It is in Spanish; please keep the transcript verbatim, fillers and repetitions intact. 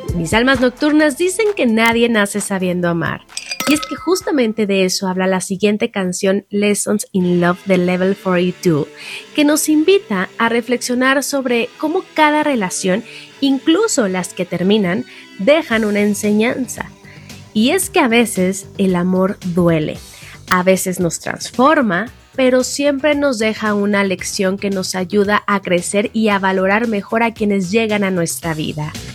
Mis almas nocturnas dicen que nadie nace sabiendo amar. Y es que justamente de eso habla la siguiente canción Lessons in Love de Level cuarenta y dos, que nos invita a reflexionar sobre cómo cada relación, incluso las que terminan, dejan una enseñanza. Y es que a veces el amor duele, a veces nos transforma, pero siempre nos deja una lección que nos ayuda a crecer y a valorar mejor a quienes llegan a nuestra vida.